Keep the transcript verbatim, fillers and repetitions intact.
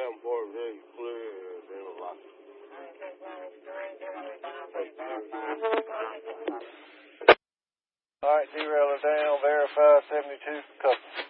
Davenport, very clear, they were locked. All right, derailleur down, verify seventy-two, couple.